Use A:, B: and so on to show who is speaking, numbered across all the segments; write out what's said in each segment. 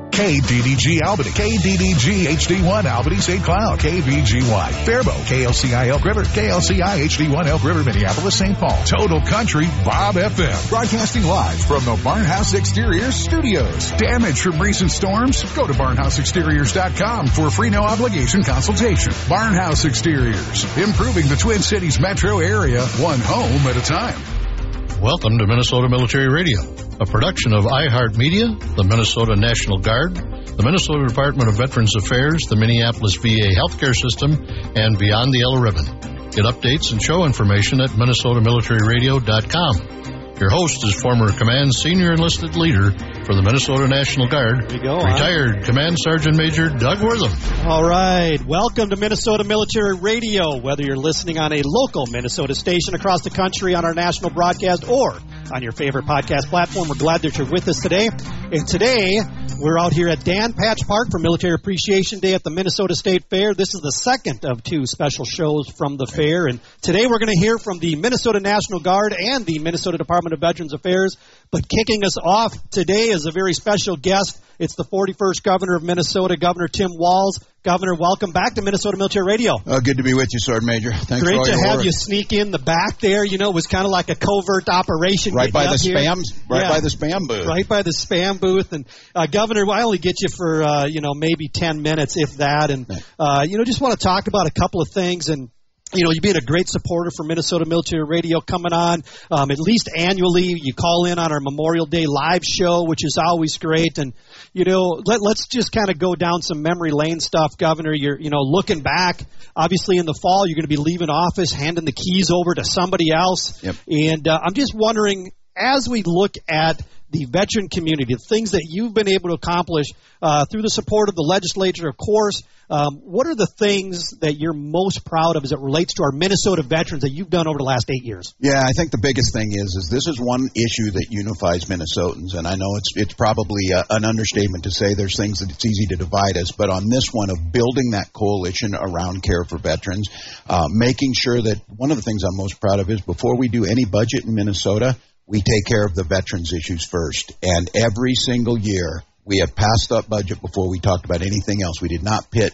A: KDDG Albany, KDDG HD1 Albany St. Cloud, KVGY Faribault, KLCI Elk River, KLCI HD1 Elk River Minneapolis St. Paul, Total Country Bob FM, broadcasting live from the Barnhouse Exteriors studios. Damage from recent storms? Go to barnhouseexteriors.com for a free no obligation consultation. Barnhouse Exteriors, improving the Twin Cities metro area, one home at a time.
B: Welcome to Minnesota Military Radio, a production of iHeartMedia, the Minnesota National Guard, the Minnesota Department of Veterans Affairs, the Minneapolis VA Healthcare System, and Beyond the Yellow Ribbon. Get updates and show information at minnesotamilitaryradio.com. Your host is former Command Senior Enlisted Leader for the Minnesota National Guard,
C: there you go,
B: retired Command Sergeant Major Doug Wortham.
C: All right. Welcome to Minnesota Military Radio. Whether you're listening on a local Minnesota station across the country on our national broadcast or on your favorite podcast platform, we're glad that you're with us today. And today, we're out here at Dan Patch Park for Military Appreciation Day at the Minnesota State Fair. This is the second of two special shows from the fair. And today we're going to hear from the Minnesota National Guard and the Minnesota Department of Veterans Affairs. But kicking us off today is a very special guest. It's the 41st Governor of Minnesota, Governor Tim Walz. Governor, welcome back to Minnesota Military Radio.
D: Good to be with you, Sergeant Major. Thanks
C: Great
D: for all
C: to
D: your
C: have
D: work.
C: you sneak in the back there. You know, it was kind of like a covert operation.
D: Right by the
C: spam,
D: by the spam booth.
C: Right by the spam booth. And Governor, I only get you for maybe 10 minutes, if that. And just want to talk about a couple of things. And you've been a great supporter for Minnesota Military Radio coming on at least annually. You call in on our Memorial Day live show, which is always great. And, let's just kind of go down some memory lane stuff, Governor. You're, looking back, obviously in the fall, you're going to be leaving office, handing the keys over to somebody else.
D: Yep.
C: And I'm just wondering, as we look at the veteran community, the things that you've been able to accomplish through the support of the legislature, of course, what are the things that you're most proud of as it relates to our Minnesota veterans that you've done over the last 8 years?
D: Yeah, I think the biggest thing is this is one issue that unifies Minnesotans, and I know it's probably an understatement to say there's things that it's easy to divide us, but on this one of building that coalition around care for veterans, making sure that one of the things I'm most proud of is before we do any budget in Minnesota, we take care of the veterans issues first, and every single year we have passed that budget before we talked about anything else. We did not pit,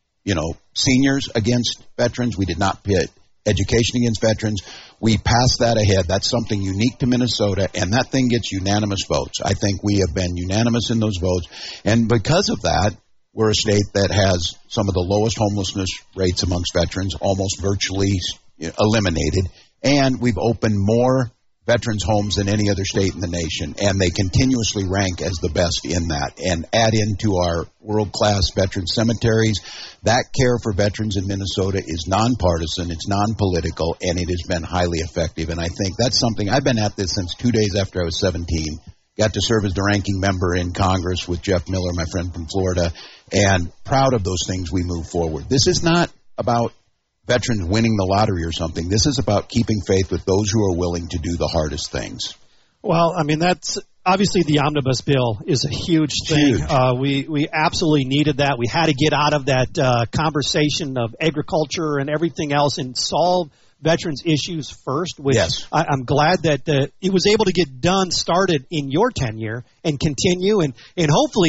D: seniors against veterans. We did not pit education against veterans. We passed that ahead. That's something unique to Minnesota, and that thing gets unanimous votes. I think we have been unanimous in those votes, and because of that, we're a state that has some of the lowest homelessness rates amongst veterans, almost virtually eliminated, and we've opened more veterans homes than any other state in the nation, and they continuously rank as the best in that. And add into our world-class veteran cemeteries, that care for veterans in Minnesota is nonpartisan, it's non-political, and it has been highly effective. And I think that's something, I've been at this since 2 days after I was 17, got to serve as the ranking member in Congress with Jeff Miller, my friend from Florida, and proud of those things we move forward. This is not about veterans winning the lottery or something. This is about keeping faith with those who are willing to do the hardest things.
C: Well, I mean, that's obviously the omnibus bill is a huge thing. We absolutely needed that. We had to get out of that conversation of agriculture and everything else and solve veterans issues first, which
D: yes.
C: I'm glad that it was able to get started in your tenure and continue, and hopefully